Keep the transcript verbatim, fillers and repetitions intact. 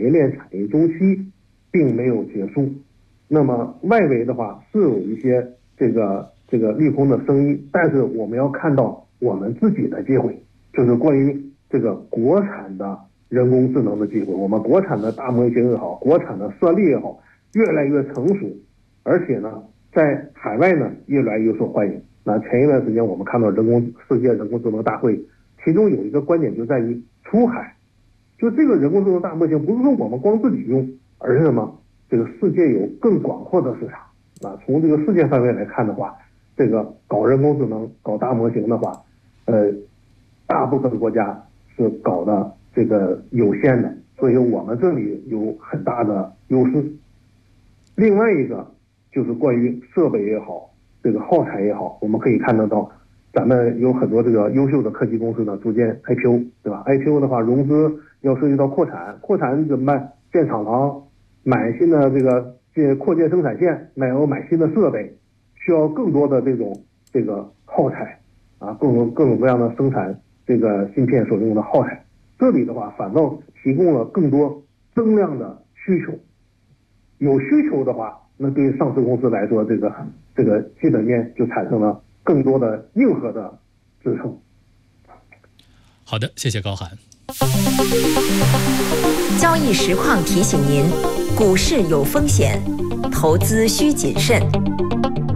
业链产业周期并没有结束。那么外围的话是有一些这个这个利空的声音，但是我们要看到我们自己的机会，就是关于这个国产的人工智能的机会。我们国产的大模型也好，国产的算力也好，越来越成熟，而且呢在海外呢越来越受欢迎。那前一段时间我们看到人工世界人工智能大会，其中有一个观点就在于出海，就这个人工智能大模型不是说我们光自己用，而是什么？这个世界有更广阔的市场。啊，从这个世界范围来看的话，这个搞人工智能、搞大模型的话，呃，大部分国家是搞的这个有限的，所以我们这里有很大的优势。另外一个就是关于设备也好，这个耗材也好，我们可以看得到，咱们有很多这个优秀的科技公司呢，逐渐 I P O， 对吧 ？I P O 的话，融资要涉及到扩产，扩产怎么办？建厂房。买新的这个这扩建生产线，买要买新的设备，需要更多的这种这个耗材啊，各种各种各样的生产这个芯片所用的耗材。这里的话，反倒提供了更多增量的需求。有需求的话，那对于上市公司来说，这个这个基本面就产生了更多的硬核的支撑。 好的，谢谢高涵。 交易实况提醒您，股市有风险，投资需谨慎。